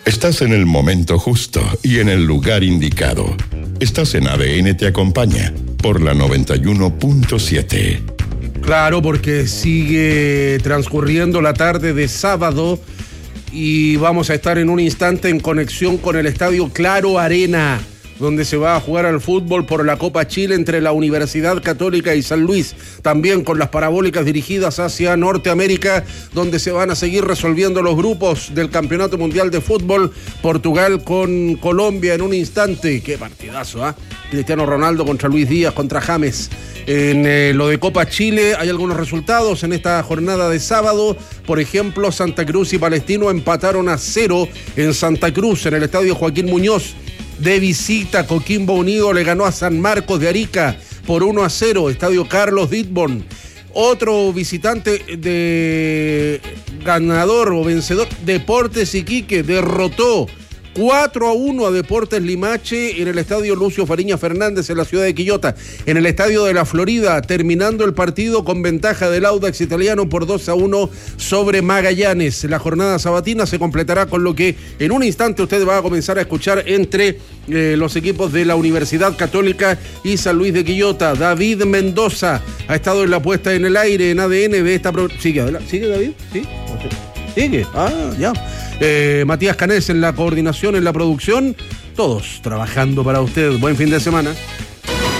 Estás en el momento justo y en el lugar indicado. Estás en ADN Te Acompaña por la 91.7. Claro, porque sigue transcurriendo la tarde de sábado y vamos a estar en un instante en conexión con el estadio Claro Arena, donde se va a jugar al fútbol por la Copa Chile entre la Universidad Católica y San Luis, también con las parabólicas dirigidas hacia Norteamérica, donde se van a seguir resolviendo los grupos del Campeonato Mundial de Fútbol, Portugal con Colombia en un instante. Qué partidazo, ¿ah? Cristiano Ronaldo contra Luis Díaz, contra James. En lo de Copa Chile hay algunos resultados en esta jornada de sábado. Por ejemplo, Santa Cruz y Palestino empataron a 0 en Santa Cruz, en el estadio Joaquín Muñoz. De visita, Coquimbo Unido le ganó a San Marcos de Arica por 1-0, estadio Carlos Ditborn. Otro visitante de ganador o vencedor, Deportes Iquique, derrotó 4-1 a Deportes Limache en el estadio Lucio Fariña Fernández en la ciudad de Quillota. En el estadio de la Florida, terminando el partido con ventaja del Audax italiano por 2-1 sobre Magallanes. La jornada sabatina se completará con lo que en un instante usted va a comenzar a escuchar entre los equipos de la Universidad Católica y San Luis de Quillota. David Mendoza ha estado en la puesta en el aire en ADN de esta... ¿Sigue David? ¿Sí? ¿Sigue? Ah, ya. Matías Canés en la coordinación, en la producción, todos trabajando para usted. Buen fin de semana.